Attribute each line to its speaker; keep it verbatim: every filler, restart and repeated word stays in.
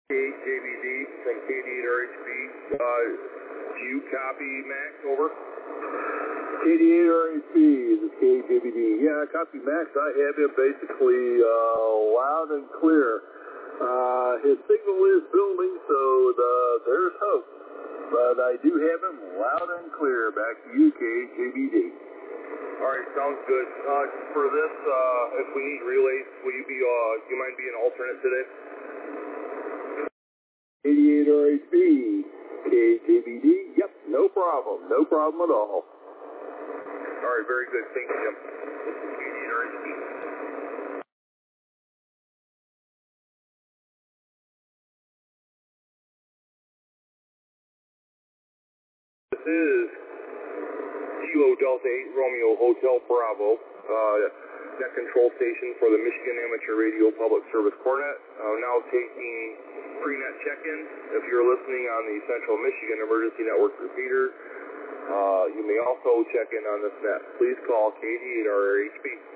Speaker 1: K J B D from K D eight R H B. Uh, do you copy, Max? Over.
Speaker 2: K D eight R H B, this is K J B D. Yeah, copy, Max. I have him basically uh, loud and clear. Uh, his signal is building, so the, there's hope. But I do have him loud and clear. Back to you, K J B D.
Speaker 1: All right, sounds good. Uh, for this, uh, if we need relays, will you be, uh, do you mind being an alternate today?
Speaker 2: K D eight R H B, K J B D. Yep, no problem. No problem at all.
Speaker 1: All right, very good. Thank you, Jim. This is K D eight R H B. This is Kilo Delta eight Romeo Hotel Bravo, uh, net control station for the Michigan Amateur Radio Public Service Cornet. Uh, now taking pre-net check-ins. If you're listening on the Central Michigan Emergency Network repeater, uh, you may also check in on this net. Please call K D eight R H B.